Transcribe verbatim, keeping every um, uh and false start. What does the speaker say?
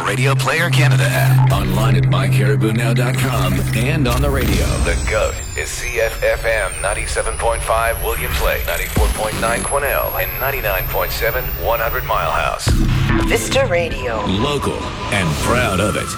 Radio Player Canada app. Online at my caribou now dot com and on the radio. The GOAT is C F F M ninety-seven point five Williams Lake, ninety-four point nine Quesnel, and ninety-nine point seven one hundred Mile House. Vista Radio. Local and proud of it.